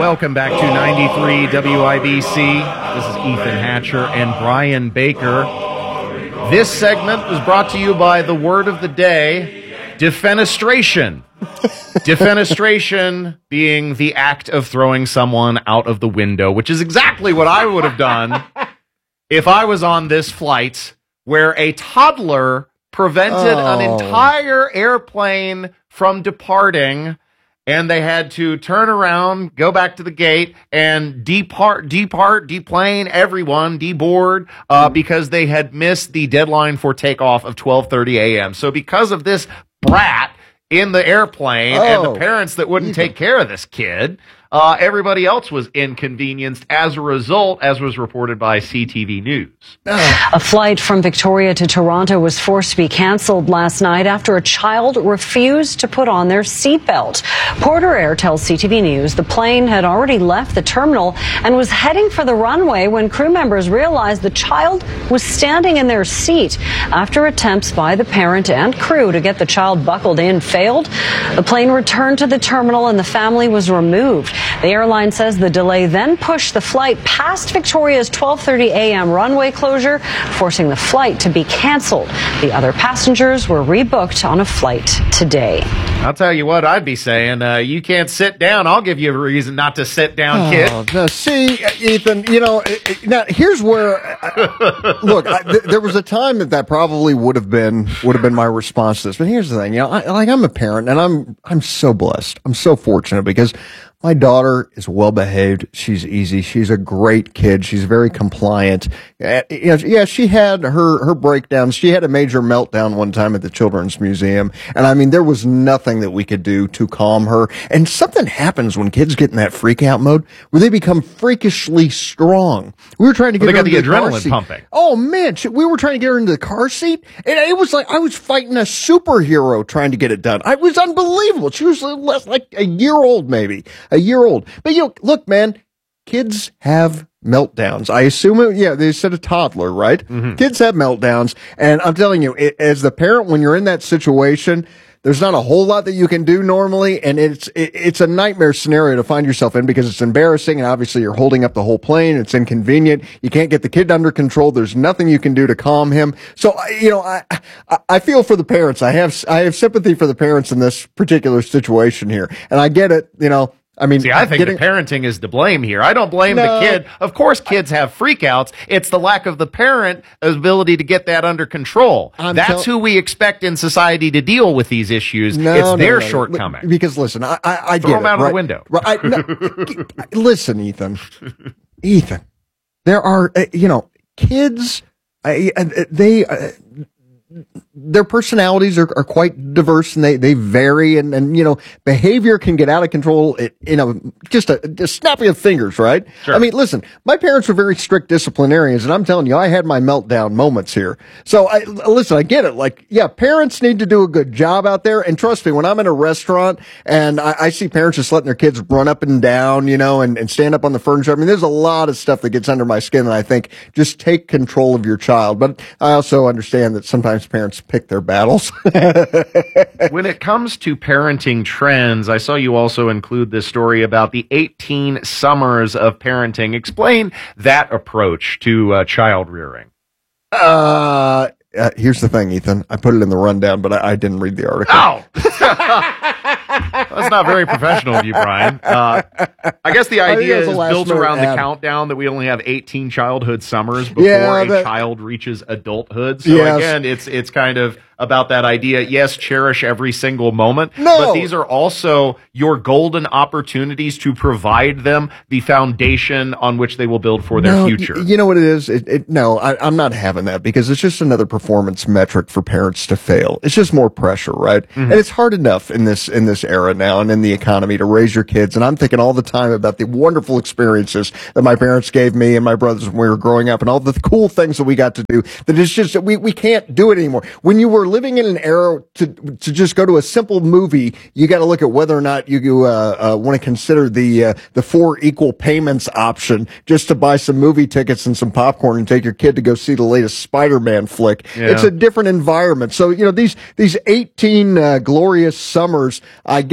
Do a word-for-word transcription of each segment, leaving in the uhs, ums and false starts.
welcome back to ninety-three W I B C. This is Ethan Hatcher and Brian Baker. This segment was brought to you by the word of the day, defenestration. Defenestration being the act of throwing someone out of the window, which is exactly what I would have done if I was on this flight where a toddler prevented Oh. an entire airplane from departing, and they had to turn around, go back to the gate, and depart, depart, deplane everyone, deboard, uh, because they had missed the deadline for takeoff of twelve thirty a.m. So because of this brat in the airplane and Oh. the parents that wouldn't take care of this kid, uh, everybody else was inconvenienced as a result, as was reported by C T V News. A flight from Victoria to Toronto was forced to be canceled last night after a child refused to put on their seatbelt. Porter Air tells C T V News the plane had already left the terminal and was heading for the runway when crew members realized the child was standing in their seat. After attempts by the parent and crew to get the child buckled in failed, the plane returned to the terminal and the family was removed. The airline says the delay then pushed the flight past Victoria's twelve thirty a.m. runway closure, forcing the flight to be canceled. The other passengers were rebooked on a flight today. I'll tell you what I'd be saying. Uh, you can't sit down. I'll give you a reason not to sit down, kid. Oh, no, see, Ethan, you know, it- it- now here's where, I, look, I, th- there was a time that that probably would have been, would have been my response to this. But here's the thing, you know, I, like I'm a parent and I'm, I'm so blessed. I'm so fortunate because my daughter is well behaved. She's easy. She's a great kid. She's very compliant. Uh, you know, yeah, she had her, her breakdowns. She had a major meltdown one time at the Children's Museum. And I mean, there was nothing that we could do to calm her. And something happens when kids get in that freak out mode where they become freakishly strong. We were trying to get Well, they her got the into car adrenaline seat. pumping. Oh man, she, we were trying to get her into the car seat, and it was like I was fighting a superhero trying to get it done. It was unbelievable. She was less like a year old, maybe a year old. But you know, look, man, kids have meltdowns. I assume it. Yeah, they said a toddler, right? Mm-hmm. Kids have meltdowns, and I'm telling you, it, as the parent, when you're in that situation, there's not a whole lot that you can do normally, and it's it, it's a nightmare scenario to find yourself in because it's embarrassing, and obviously you're holding up the whole plane. It's inconvenient. You can't get the kid under control. There's nothing you can do to calm him. So, I- you know, I I- I feel for the parents. I have I have sympathy for the parents in this particular situation here, and I get it. You know. I mean, See, I think getting, the parenting is to blame here. I don't blame No. the kid. Of course, kids have freakouts. It's the lack of the parent ability to get that under control. I'm That's tell- who we expect in society to deal with these issues. No, it's no, their no, no. shortcoming. Because listen, I, I, I Throw get them it, out of the right? window. Right, I, no, listen, Ethan, Ethan, there are, uh, you know, kids, I, uh, they, uh, their personalities are, are quite diverse and they, they vary and, and, you know, behavior can get out of control at, you know, just a, just snapping of fingers, right? Sure. I mean, listen, my parents were very strict disciplinarians and I'm telling you, I had my meltdown moments here. So I, listen, I get it. Like, yeah, parents need to do a good job out there. And trust me, when I'm in a restaurant and I, I see parents just letting their kids run up and down, you know, and, and stand up on the furniture. I mean, there's a lot of stuff that gets under my skin and I think just take control of your child. But I also understand that sometimes parents pick their battles. When it comes to parenting trends, I saw you also include this story about the eighteen summers of parenting. Explain that approach to uh, child rearing. Uh, uh, here's the thing, Ethan. I put it in the rundown, but I, I didn't read the article. Oh! That's not very professional of you, Brian. Uh, I guess the I think idea it was is a last built minute around ad. the countdown that we only have eighteen childhood summers before Yeah, a that- child reaches adulthood. So Yes. again, it's it's kind of about that idea. Yes, cherish every single moment. No. But these are also your golden opportunities to provide them the foundation on which they will build for their No, future. y- you know what it is? It, it, no, I, I'm not having that because it's just another performance metric for parents to fail. It's just more pressure, right? Mm-hmm. And it's hard enough in this in this era now and in the economy to raise your kids. And I'm thinking all the time about the wonderful experiences that my parents gave me and my brothers when we were growing up, and all the cool things that we got to do. That it's just we we can't do it anymore. When you were living in an era to to just go to a simple movie, you got to look at whether or not you uh, uh, want to consider the uh, the four equal payments option just to buy some movie tickets and some popcorn and take your kid to go see the latest Spider-Man flick. Yeah. It's a different environment. So you know these these eighteen uh, glorious summers. I get it.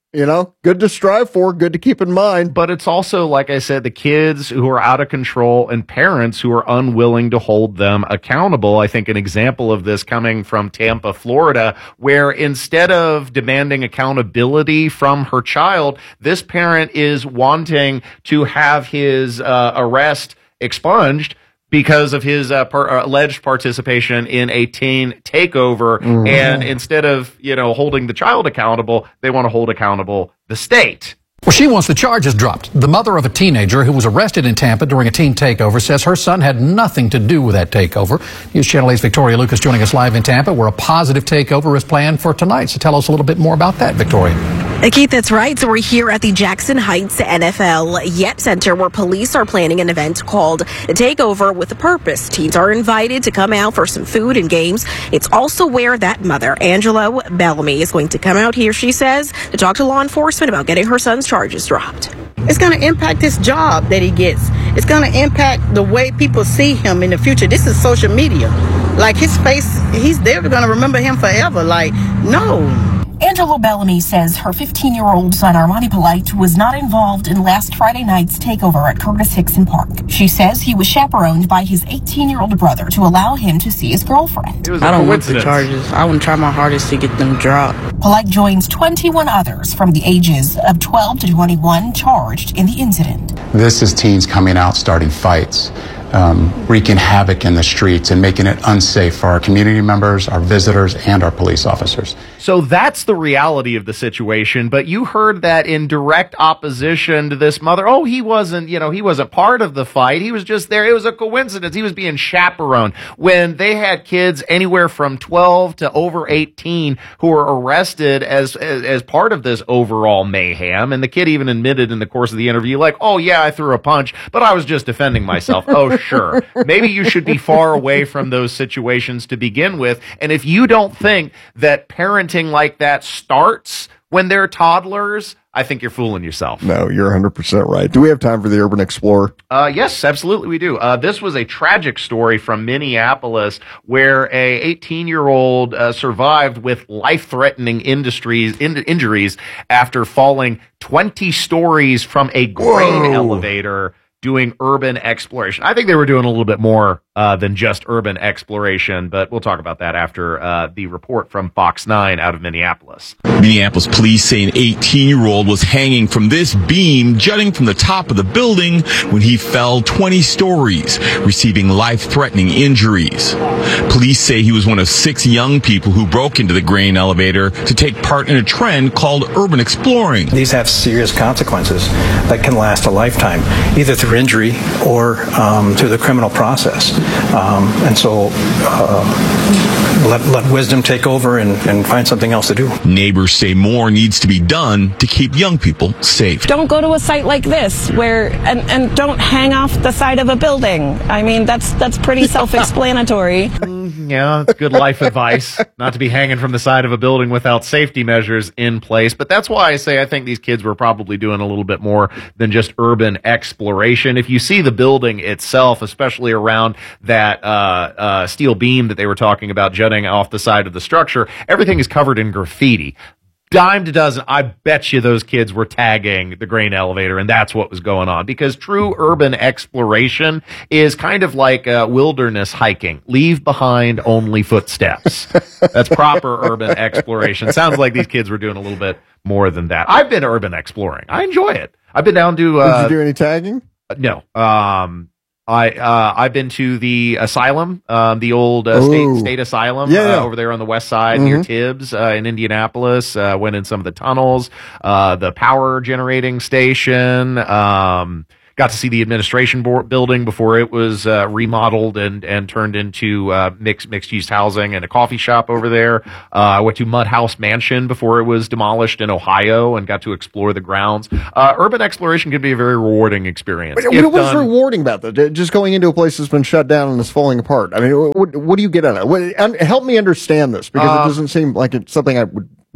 You know, good to strive for, good to keep in mind. But it's also, like I said, the kids who are out of control and parents who are unwilling to hold them accountable. I think an example of this coming from Tampa, Florida, where instead of demanding accountability from her child, this parent is wanting to have his uh, arrest expunged because of his uh, per, uh, alleged participation in a teen takeover. Mm-hmm. And instead of, you know, holding the child accountable, they want to hold accountable the state. Well, she wants the charges dropped. The mother of a teenager who was arrested in Tampa during a teen takeover says her son had nothing to do with that takeover. News Channel eight's Victoria Lucas joining us live in Tampa, where a positive takeover is planned for tonight. So tell us a little bit more about that, Victoria. Keith, that's right. So we're here at the Jackson Heights N F L Yet Center, where police are planning an event called Takeover with a Purpose. Teens are invited to come out for some food and games. It's also where that mother, Angela Bellamy, is going to come out here, she says, to talk to law enforcement about getting her son's charges dropped. It's going to impact his job that he gets. It's going to impact the way people see him in the future. This is social media. Like, his face, he's they're going to remember him forever. Like, no. Angela Bellamy says her fifteen-year-old son, Armani Polite, was not involved in last Friday night's takeover at Curtis Hickson Park. She says he was chaperoned by his eighteen-year-old brother to allow him to see his girlfriend. I don't want the charges. I want to try my hardest to get them dropped. Polite joins twenty-one others from the ages of twelve to twenty-one charged in the incident. This is teens coming out, starting fights, um, wreaking havoc in the streets and making it unsafe for our community members, our visitors, and our police officers. So that's the reality of the situation. But you heard that in direct opposition to this mother. Oh, he wasn't, you know, he wasn't part of the fight. He was just there. It was a coincidence. He was being chaperoned. When they had kids anywhere from twelve to over eighteen who were arrested as, as, as part of this overall mayhem. And the kid even admitted in the course of the interview, like, oh, yeah, I threw a punch, but I was just defending myself. Oh, sure. Maybe you should be far away from those situations to begin with. And if you don't think that parenting like that starts when they're toddlers, I think you're fooling yourself. No, you're one hundred percent right. Do we have time for the Urban Explorer? Uh, yes, absolutely we do. Uh, this was a tragic story from Minneapolis where a eighteen-year-old uh, survived with life-threatening industries, in, injuries after falling twenty stories from a grain Whoa. elevator doing urban exploration. I think they were doing a little bit more uh, than just urban exploration, but we'll talk about that after uh, the report from Fox nine out of Minneapolis. Minneapolis police say an eighteen-year-old was hanging from this beam jutting from the top of the building when he fell twenty stories, receiving life-threatening injuries. Police say he was one of six young people who broke into the grain elevator to take part in a trend called urban exploring. These have serious consequences that can last a lifetime, either through injury or um, through the criminal process. Um, and so uh, let, let wisdom take over and, and find something else to do. Neighbors say more needs to be done to keep young people safe. Don't go to a site like this where and, and don't hang off the side of a building. I mean, that's that's pretty self-explanatory. Mm, yeah, that's good life advice. Not to be hanging from the side of a building without safety measures in place. But that's why I say I think these kids were probably doing a little bit more than just urban exploration. If you see the building itself, especially around that uh, uh, steel beam that they were talking about jutting off the side of the structure, everything is covered in graffiti. Dime to dozen, I bet you those kids were tagging the grain elevator, and that's what was going on. Because true urban exploration is kind of like uh, wilderness hiking. Leave behind only footsteps. That's proper urban exploration. Sounds like these kids were doing a little bit more than that. I've been urban exploring. I enjoy it. I've been down to... Uh, Did you do any tagging? No. Um... I uh, I've been to the asylum, um, the old uh, state state asylum yeah, yeah. Uh, over there on the west side mm-hmm. near Tibbs uh, in Indianapolis. Uh, went in some of the tunnels, uh, the power generating station. Um, got to see the administration board building before it was uh, remodeled and and turned into uh, mixed mixed use housing and a coffee shop over there. Uh, I went to Mud House Mansion before it was demolished in Ohio and got to explore the grounds. Uh, urban exploration can be a very rewarding experience. What, what was rewarding about that? Just going into a place that's been shut down and is falling apart. I mean, what, what do you get out of it? What, help me understand this, because uh, it doesn't seem like it's something I would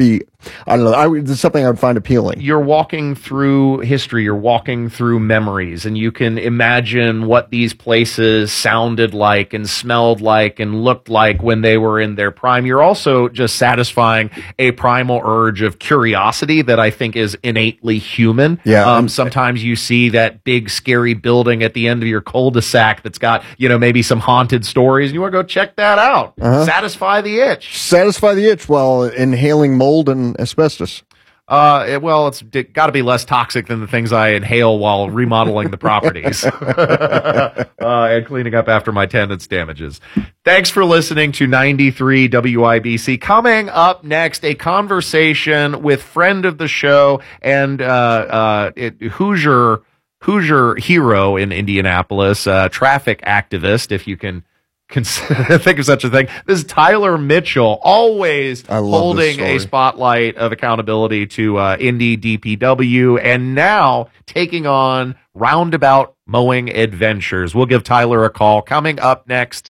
be, I don't know, I, would- it's something I would find appealing. You're walking through history, you're walking through memories, and you can imagine what these places sounded like and smelled like and looked like when they were in their prime. You're also just satisfying a primal urge of curiosity that I think is innately human. Yeah. Um, sometimes you see that big, scary building at the end of your cul-de-sac that's got, you know, maybe some haunted stories, and you want to go check that out. Uh-huh. Satisfy the itch. Satisfy the itch while inhaling mold and asbestos. Uh, it, well, it's it got to be less toxic than the things I inhale while remodeling the properties uh, and cleaning up after my tenants' damages. Thanks for listening to ninety-three W I B C. Coming up next, a conversation with friend of the show and uh, uh, it, Hoosier Hoosier hero in Indianapolis, uh, traffic activist, if you can consider, think of such a thing. This is Tyler Mitchell, always holding a spotlight of accountability to uh, Indy D P W, and now taking on roundabout mowing adventures. We'll give Tyler a call. Coming up next.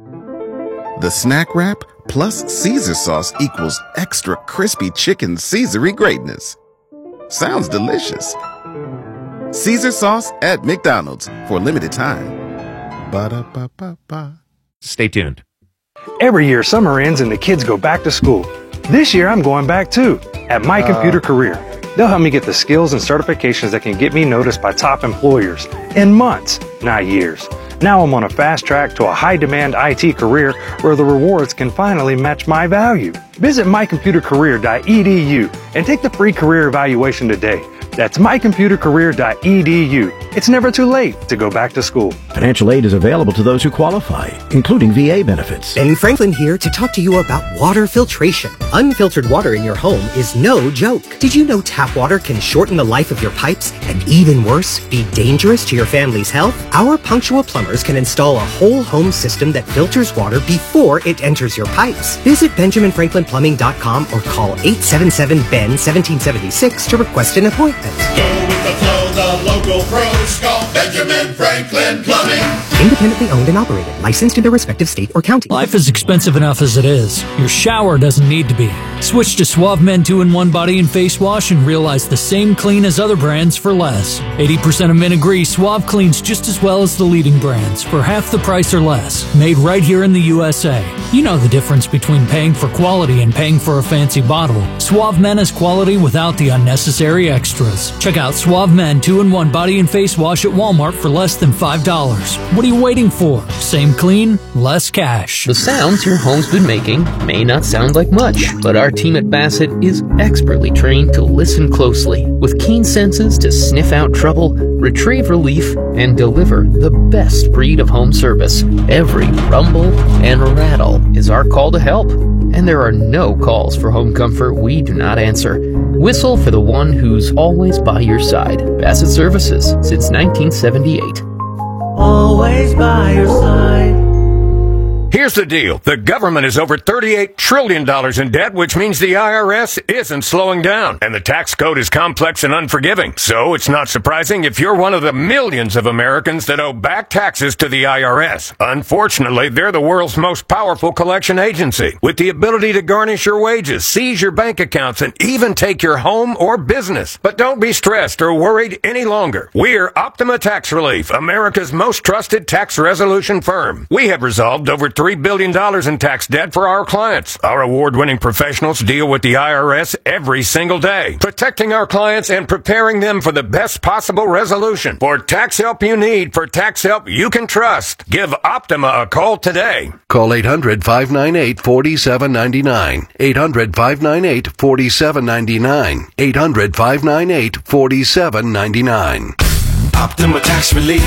The snack wrap plus Caesar sauce equals extra crispy chicken Caesary greatness. Sounds delicious. Caesar sauce at McDonald's for a limited time. Ba-da-ba-ba-ba. Stay tuned. Every year, summer ends and the kids go back to school. This year, I'm going back too, at My Uh. Computer Career. They'll help me get the skills and certifications that can get me noticed by top employers in months, not years. Now I'm on a fast track to a high-demand I T career where the rewards can finally match my value. Visit my computer career dot e d u and take the free career evaluation today. That's my computer career dot e d u. It's never too late to go back to school. Financial aid is available to those who qualify, including V A benefits. Ben Franklin here to talk to you about water filtration. Unfiltered water in your home is no joke. Did you know tap water can shorten the life of your pipes and, even worse, be dangerous to your family's health? Our punctual plumbers can install a whole home system that filters water before it enters your pipes. Visit benjamin franklin plumbing dot com or call eight seven seven B E N one seven seven six to request an appointment. Go with the flow, the local pros call Benjamin Franklin Plumbing. Independently owned and operated, licensed in their respective state or county. Life is expensive enough as it is. Your shower doesn't need to be. Switch to Suave Men two in one Body and Face Wash and realize the same clean as other brands for less. eighty percent of men agree Suave cleans just as well as the leading brands for half the price or less. Made right here in the U S A. You know the difference between paying for quality and paying for a fancy bottle. Suave Men is quality without the unnecessary extras. Check out Suave Men two in one Body and Face Wash at Walmart for less than five dollars. What are you waiting for? Same clean, less cash. The sounds your home's been making may not sound like much, but our team at Bassett is expertly trained to listen closely, with keen senses to sniff out trouble, retrieve relief, and deliver the best breed of home service. Every rumble and rattle is our call to help, and there are no calls for home comfort we do not answer. Whistle for the one who's always by your side. Bassett Services, since nineteen seventy-eight. Always by your side. Here's the deal. The government is over thirty-eight trillion dollars in debt, which means the I R S isn't slowing down. And the tax code is complex and unforgiving. So it's not surprising if you're one of the millions of Americans that owe back taxes to the I R S. Unfortunately, they're the world's most powerful collection agency, with the ability to garnish your wages, seize your bank accounts, and even take your home or business. But don't be stressed or worried any longer. We're Optima Tax Relief, America's most trusted tax resolution firm. We have resolved over three billion dollars in tax debt for our clients. Our award-winning professionals deal with the I R S every single day, protecting our clients and preparing them for the best possible resolution. For tax help you need, for tax help you can trust, give Optima a call today. Call eight hundred, five nine eight, four seven nine nine. eight hundred, five nine eight, four seven nine nine. eight hundred, five nine eight, four seven nine nine. Optima Tax Relief.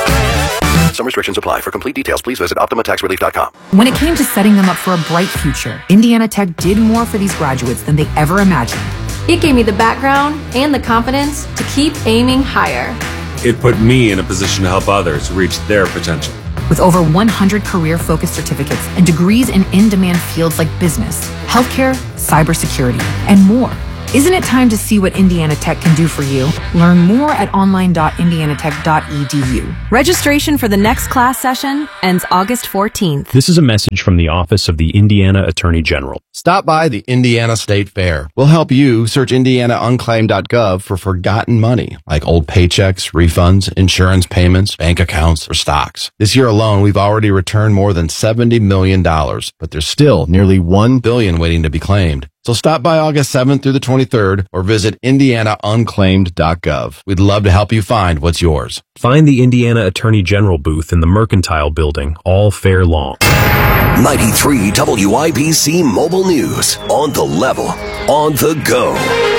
Some restrictions apply. For complete details, please visit optima tax relief dot com. When it came to setting them up for a bright future, Indiana Tech did more for these graduates than they ever imagined. It gave me the background and the confidence to keep aiming higher. It put me in a position to help others reach their potential. With over one hundred career-focused certificates and degrees in in-demand fields like business, healthcare, cybersecurity, and more, Isn't it time to see what Indiana Tech can do for you? Learn more at online dot indiana tech dot e d u. Registration for the next class session ends August fourteenth. This is a message from the Office of the Indiana Attorney General. Stop by the Indiana State Fair. We'll help you search indiana unclaimed dot gov for forgotten money, like old paychecks, refunds, insurance payments, bank accounts, or stocks. This year alone, we've already returned more than seventy million dollars, but there's still nearly one billion dollars waiting to be claimed. So stop by August seventh through the twenty-third or visit indiana unclaimed dot gov. We'd love to help you find what's yours. Find the Indiana Attorney General booth in the Mercantile Building all fair long. ninety-three W I B C Mobile News. On the level, on the go.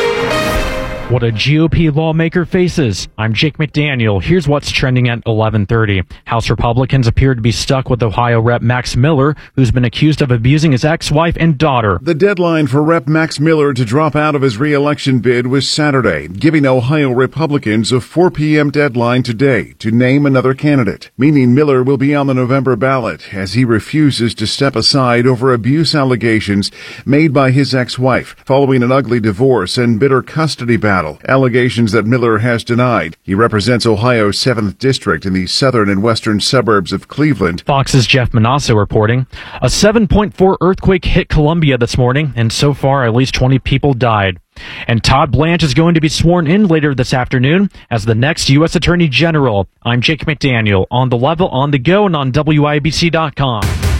What a G O P lawmaker faces. I'm Jake McDaniel. Here's what's trending at eleven thirty. House Republicans appear to be stuck with Ohio Rep Max Miller, who's been accused of abusing his ex-wife and daughter. The deadline for Rep Max Miller to drop out of his re-election bid was Saturday, giving Ohio Republicans a four p.m. deadline today to name another candidate, meaning Miller will be on the November ballot as he refuses to step aside over abuse allegations made by his ex-wife following an ugly divorce and bitter custody battle. Allegations that Miller has denied. He represents Ohio's seventh District in the southern and western suburbs of Cleveland. Fox's Jeff Manasso reporting. A seven point four earthquake hit Columbia this morning, and so far at least twenty people died. And Todd Blanche is going to be sworn in later this afternoon as the next U S Attorney General. I'm Jake McDaniel, on the level, on the go, and on W I B C dot com.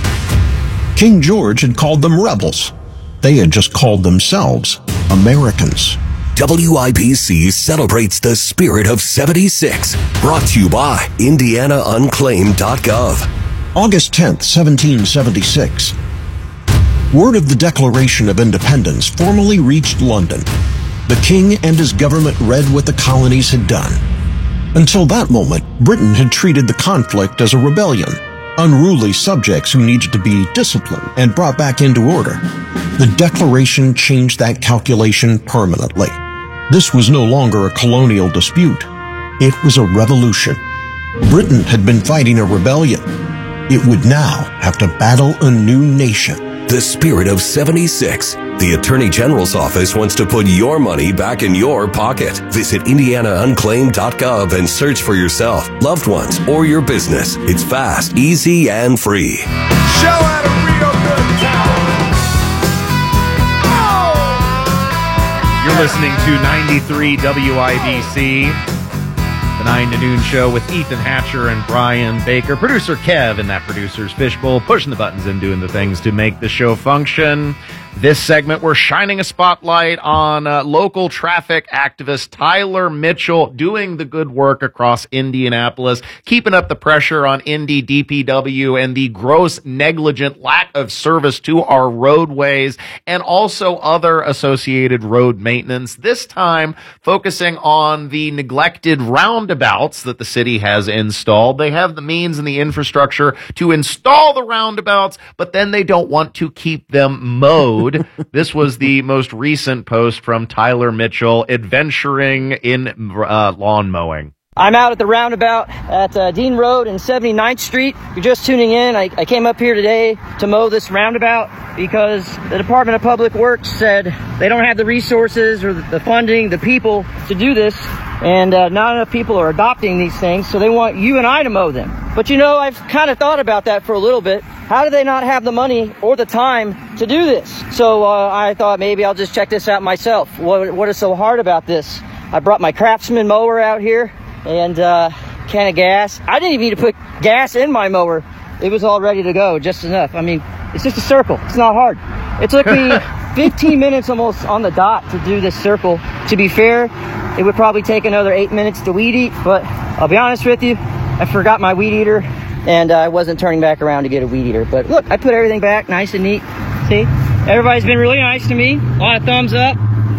King George had called them rebels. They had just called themselves Americans. W I B C celebrates the spirit of seventy-six. Brought to you by indiana unclaimed dot gov. August tenth, seventeen seventy-six. Word of the Declaration of Independence formally reached London. The king and his government read what the colonies had done. Until that moment, Britain had treated the conflict as a rebellion, unruly subjects who needed to be disciplined and brought back into order. The Declaration changed that calculation permanently. This was no longer a colonial dispute. It was a revolution. Britain had been fighting a rebellion. It would now have to battle a new nation. The spirit of seventy-six. The Attorney General's office wants to put your money back in your pocket. Visit indiana unclaimed dot gov and search for yourself, loved ones, or your business. It's fast, easy, and free. Show out a real good time. You're listening to ninety-three W I B C, the nine to noon show with Ethan Hatcher and Brian Baker. Producer Kev in that producer's fishbowl, pushing the buttons and doing the things to make the show function. This segment, we're shining a spotlight on uh, local traffic activist Tyler Mitchell doing the good work across Indianapolis, keeping up the pressure on Indy D P W and the gross negligent lack of service to our roadways and also other associated road maintenance, this time focusing on the neglected roundabouts that the city has installed. They have the means and the infrastructure to install the roundabouts, but then they don't want to keep them mowed. This was the most recent post from Tyler Mitchell adventuring in uh, lawn mowing. I'm out at the roundabout at uh, Dean Road and seventy-ninth Street. If you're just tuning in, I, I came up here today to mow this roundabout because the Department of Public Works said they don't have the resources or the funding, the people to do this, and uh, not enough people are adopting these things, so they want you and I to mow them. But you know, I've kind of thought about that for a little bit. How do they not have the money or the time to do this? So uh, I thought maybe I'll just check this out myself. What, what is so hard about this? I brought my Craftsman mower out here and uh, can of gas. I didn't even need to put gas in my mower. It was all ready to go, just enough. I mean, it's just a circle. It's not hard. It took me fifteen minutes almost on the dot to do this circle. To be fair, it would probably take another eight minutes to weed eat, but I'll be honest with you, I forgot my weed eater and uh, I wasn't turning back around to get a weed eater. But look, I put everything back nice and neat. See, everybody's been really nice to me. A lot of thumbs up.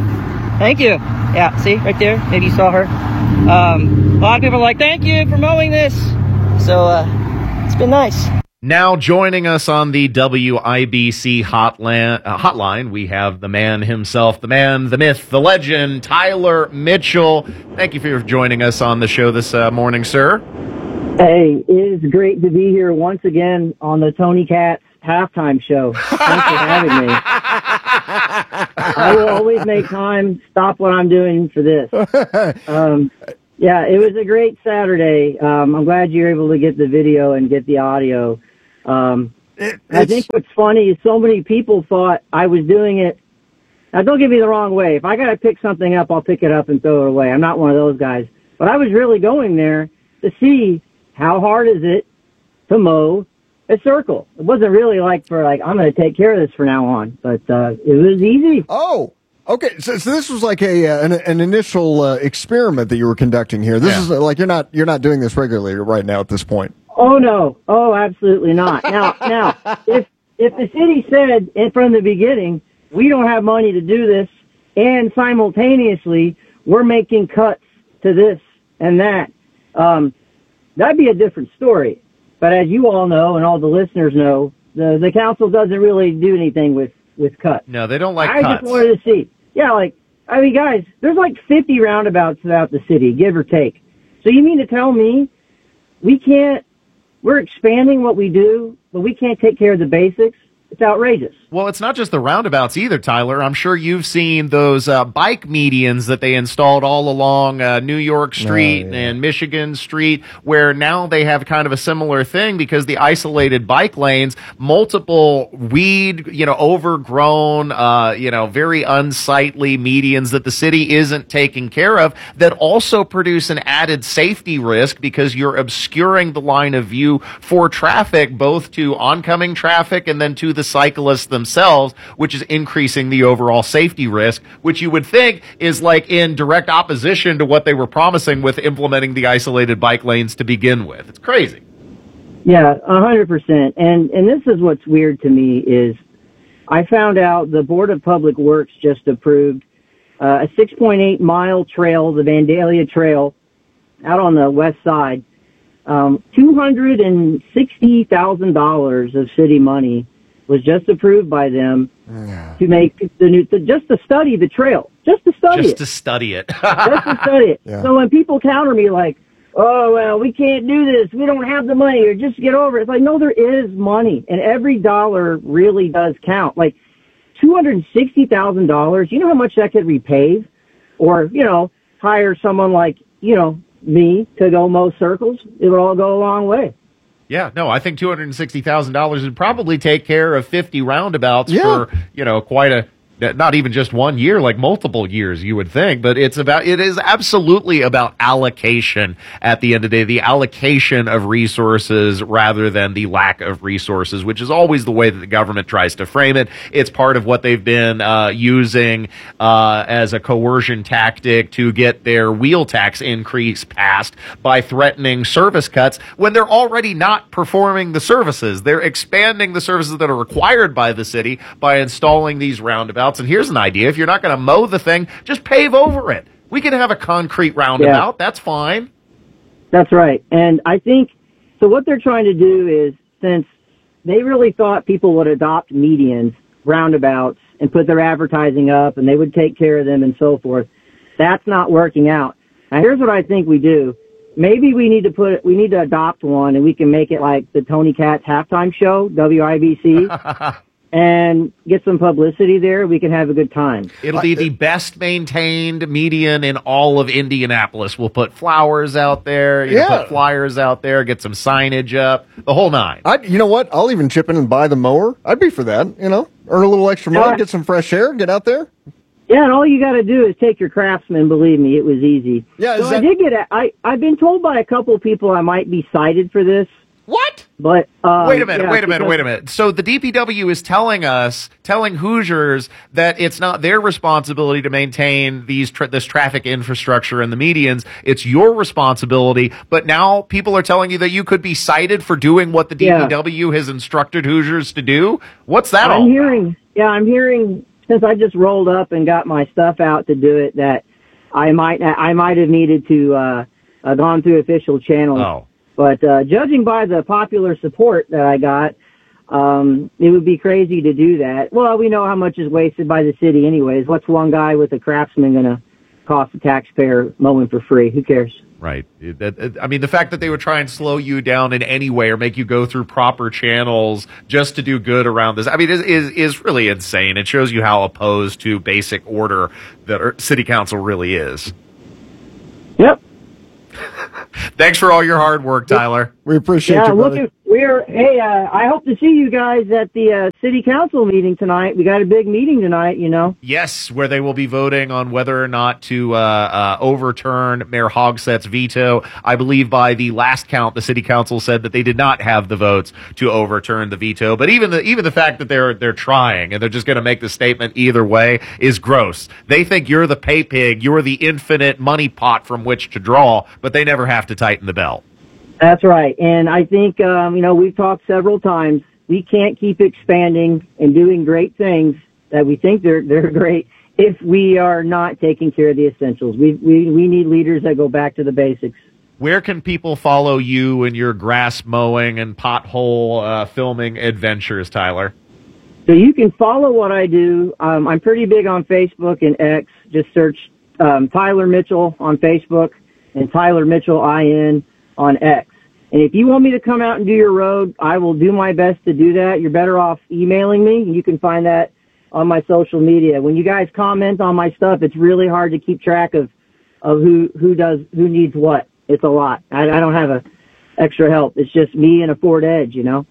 Thank you. Yeah, see, right there. Maybe you saw her. Um, a lot of people are like, thank you for mowing this. So uh, it's been nice. Now joining us on the W I B C hotline, uh, hotline, we have the man himself, the man, the myth, the legend, Tyler Mitchell. Thank you for joining us on the show this uh, morning, sir. Hey, it is great to be here once again on the Tony Katz halftime show. Thanks for having me. I will always make time, stop what I'm doing for this. Um, yeah, it was a great Saturday. Um, I'm glad you were able to get the video and get the audio. Um, it, I think what's funny is so many people thought I was doing it. Now, don't get me the wrong way. If I got to pick something up, I'll pick it up and throw it away. I'm not one of those guys. But I was really going there to see how hard is it to mow a circle. It wasn't really like for like, I'm going to take care of this from now on. But uh, it was easy. Oh, okay. So, so this was like a uh, an, an initial uh, experiment that you were conducting here. This Yeah. is uh, like you're not you're not doing this regularly right now at this point. Oh, no. Oh, absolutely not. Now, now, if if the city said in from the beginning, we don't have money to do this, and simultaneously we're making cuts to this and that, um, that'd be a different story. But as you all know, and all the listeners know, the the council doesn't really do anything with, with cuts. No, they don't like I cuts. just wanted to see. Yeah, like, I mean, guys, there's like fifty roundabouts throughout the city, give or take. So you mean to tell me we can't, we're expanding what we do, but we can't take care of the basics? It's outrageous. Well, it's not just the roundabouts either, Tyler. I'm sure you've seen those uh, bike medians that they installed all along uh, New York Street Oh, yeah. and Michigan Street, where now they have kind of a similar thing because the isolated bike lanes, multiple weed, you know, overgrown, uh, you know, very unsightly medians that the city isn't taking care of, that also produce an added safety risk because you're obscuring the line of view for traffic, both to oncoming traffic and then to the cyclists themselves, which is increasing the overall safety risk, which you would think is like in direct opposition to what they were promising with implementing the isolated bike lanes to begin with. It's crazy. Yeah, a hundred percent. And and this is what's weird to me is I found out the Board of Public Works just approved uh, a six point eight mile trail, the Vandalia Trail, out on the west side. Um, two hundred sixty thousand dollars of city money was just approved by them to make the new, to, just to study the trail, just to study Just it, to study it. just to study it. Yeah. So when people counter me like, oh, well, we can't do this, we don't have the money, or just get over it. It's like, no, there is money, and every dollar really does count. Like, two hundred sixty thousand dollars, you know how much that could repave? Or, you know, hire someone like, you know, me to go mow circles? It would all go a long way. Yeah, no, I think two hundred sixty thousand dollars would probably take care of fifty roundabouts Yeah. for, you know, quite a, not even just one year, like multiple years, you would think. But it's about, it is absolutely about allocation at the end of the day, the allocation of resources rather than the lack of resources, which is always the way that the government tries to frame it. It's part of what they've been uh, using uh, as a coercion tactic to get their wheel tax increase passed by threatening service cuts when they're already not performing the services. They're expanding the services that are required by the city by installing these roundabouts. And here's an idea. If you're not going to mow the thing, just pave over it. We can have a concrete roundabout. That's fine. That's right. And I think, so what they're trying to do is, since they really thought people would adopt medians, roundabouts, and put their advertising up, and they would take care of them and so forth, that's not working out. Now, here's what I think we do. Maybe we need to put, we need to adopt one, and we can make it like the Tony Katz halftime show, W I B C. And get some publicity there, we can have a good time. It'll be the best maintained median in all of Indianapolis. We'll put flowers out there, you know, Yeah. put flyers out there, get some signage up, the whole nine. I, you know what? I'll even chip in and buy the mower. I'd be for that. You know, earn a little extra money, Yeah. get some fresh air, get out there. Yeah, and all you got to do is take your Craftsman. Believe me, it was easy. Yeah, so is I that- did get. A, I I've been told by a couple of people I might be cited for this. What? But um, wait a minute, yeah, wait a minute, because- wait a minute. So the D P W is telling us, telling Hoosiers that it's not their responsibility to maintain these tra- this traffic infrastructure and the medians. It's your responsibility. But now people are telling you that you could be cited for doing what the D P W has instructed Hoosiers to do. What's that I'm all? hearing. Yeah, I'm hearing since I just rolled up and got my stuff out to do it that I might I might have needed to uh, uh gone through official channels. Oh. But uh, judging by the popular support that I got, um, it would be crazy to do that. Well, we know how much is wasted by the city anyways. What's one guy with a Craftsman going to cost the taxpayer mowing for free. Who cares? Right. It- it- it- I mean, the fact that they would try and slow you down in any way or make you go through proper channels just to do good around this, I mean, is is, is really insane. It shows you how opposed to basic order that our city council really is. Yep. Thanks for all your hard work, Tyler. We appreciate yeah, you, brother. looking, we're, hey, uh, I hope to see you guys at the uh, city council meeting tonight. We got a big meeting tonight, you know. Yes, where they will be voting on whether or not to uh, uh, overturn Mayor Hogsett's veto. I believe by the last count, the city council said that they did not have the votes to overturn the veto. But even the even the fact that they're they're trying and they're just going to make the statement either way is gross. They think you're the pay pig, you're the infinite money pot from which to draw, but they never have to tighten the belt. That's right. And I think, um, you know, we've talked several times. We can't keep expanding and doing great things that we think they're they're great if we are not taking care of the essentials. We we we need leaders that go back to the basics. Where can people follow you in your grass mowing and pothole uh, filming adventures, Tyler? So you can follow what I do. Um, I'm pretty big on Facebook and X. Just search um, Tyler Mitchell on Facebook and Tyler Mitchell I N on X. And if you want me to come out and do your road, I will do my best to do that. You're better off emailing me. You can find that on my social media. When you guys comment on my stuff, it's really hard to keep track of, of who, who does, who needs what. It's a lot. I, I don't have a extra help. It's just me and a Ford Edge, you know?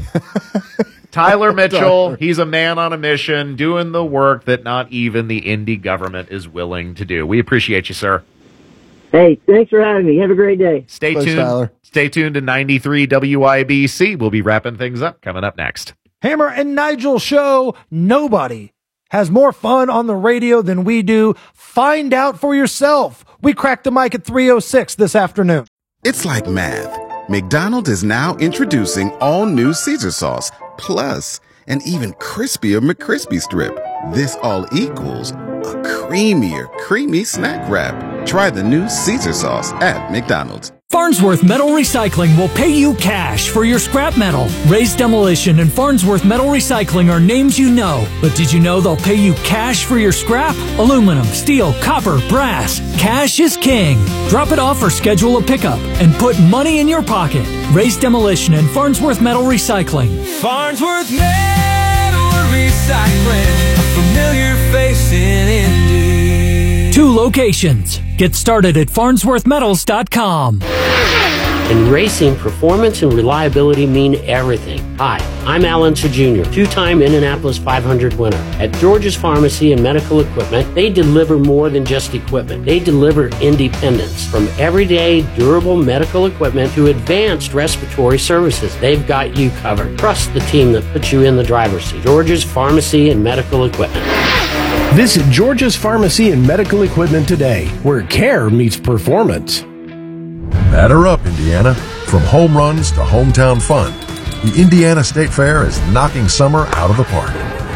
Tyler Mitchell, he's a man on a mission doing the work that not even the Indy government is willing to do. We appreciate you, sir. Hey, thanks for having me. Have a great day. Stay Thanks, tuned. Tyler. Stay tuned to ninety-three W I B C. We'll be wrapping things up coming up next. Hammer and Nigel show. Nobody has more fun on the radio than we do. Find out for yourself. We cracked the mic at three oh six this afternoon. It's like math. McDonald's is now introducing all new Caesar sauce, plus an even crispier McCrispy strip. This all equals a creamier, creamy snack wrap. Try the new Caesar sauce at McDonald's. Farnsworth Metal Recycling will pay you cash for your scrap metal. Raised Demolition and Farnsworth Metal Recycling are names you know. But did you know they'll pay you cash for your scrap? Aluminum, steel, copper, brass. Cash is king. Drop it off or schedule a pickup and put money in your pocket. Raised Demolition and Farnsworth Metal Recycling. Farnsworth Metal Recycling, a familiar face in Indy. Two locations. Get started at farnsworth metals dot com. In racing, performance and reliability mean everything. Hi, I'm Alan Sir Junior, two-time Indianapolis five hundred winner. At George's Pharmacy and Medical Equipment, they deliver more than just equipment. They deliver independence. From everyday, durable medical equipment to advanced respiratory services, they've got you covered. Trust the team that puts you in the driver's seat. George's Pharmacy and Medical Equipment. Visit George's Pharmacy and Medical Equipment today, where care meets performance. Batter up, Indiana. From home runs to hometown fun, the Indiana State Fair is knocking summer out of the park.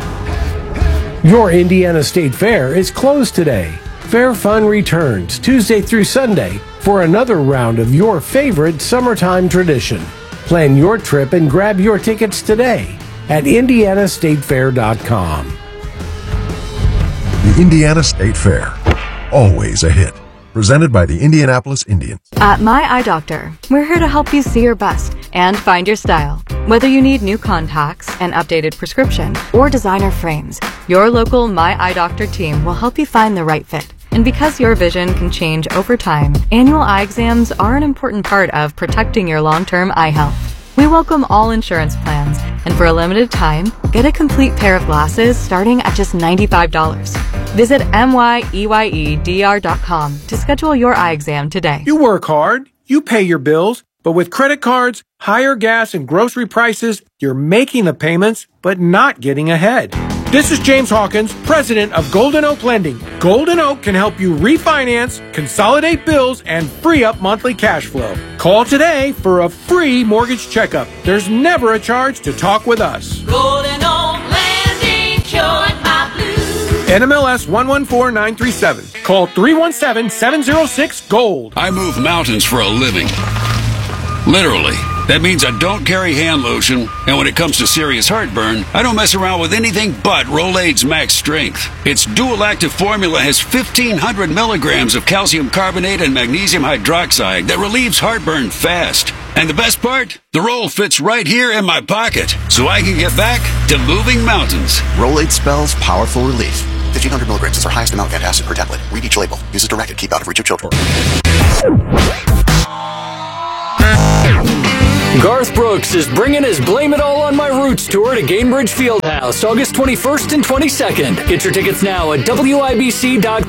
Your Indiana State Fair is closed today. Fair Fun returns Tuesday through Sunday for another round of your favorite summertime tradition. Plan your trip and grab your tickets today at indiana state fair dot com. The Indiana State Fair, always a hit. Presented by the Indianapolis Indians. At My Eye Doctor, we're here to help you see your best and find your style. Whether you need new contacts, an updated prescription, or designer frames, your local My Eye Doctor team will help you find the right fit. And because your vision can change over time, annual eye exams are an important part of protecting your long-term eye health. We welcome all insurance plans, and for a limited time, get a complete pair of glasses starting at just ninety-five dollars. Visit M Y E Y E D R dot com to schedule your eye exam today. You work hard, you pay your bills, but with credit cards, higher gas, and grocery prices, you're making the payments, but not getting ahead. This is James Hawkins, president of Golden Oak Lending. Golden Oak can help you refinance, consolidate bills, and free up monthly cash flow. Call today for a free mortgage checkup. There's never a charge to talk with us. Golden Oak Lending, cured my blues. N M L S one one four nine three seven. Call three one seven, seven zero six, GOLD. I move mountains for a living. Literally. That means I don't carry hand lotion, and when it comes to serious heartburn, I don't mess around with anything but Rolaids Max Strength. Its dual-active formula has fifteen hundred milligrams of calcium carbonate and magnesium hydroxide that relieves heartburn fast. And the best part? The roll fits right here in my pocket, so I can get back to moving mountains. Rolaids spells powerful relief. fifteen hundred milligrams is our highest amount of antacid per tablet. Read each label. Use as directed. Keep out of reach of children. Garth Brooks is bringing his Blame It All on My Roots tour to Gainbridge Fieldhouse, August twenty-first and twenty-second. Get your tickets now at W I B C dot com.